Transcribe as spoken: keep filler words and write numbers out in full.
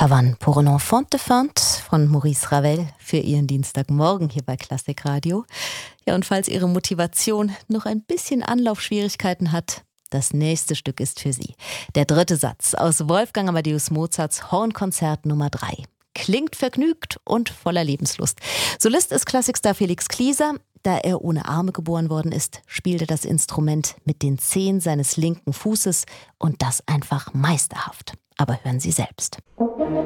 Pavane pour un enfant de fente von Maurice Ravel für Ihren Dienstagmorgen hier bei Klassikradio. Ja, und falls Ihre Motivation noch ein bisschen Anlaufschwierigkeiten hat, das nächste Stück ist für Sie. Der dritte Satz aus Wolfgang Amadeus Mozarts Hornkonzert Nummer drei. Klingt vergnügt und voller Lebenslust. Solist ist Klassikstar Felix Klieser. Da er ohne Arme geboren worden ist, spielt er das Instrument mit den Zehen seines linken Fußes und das einfach meisterhaft. Aber hören Sie selbst.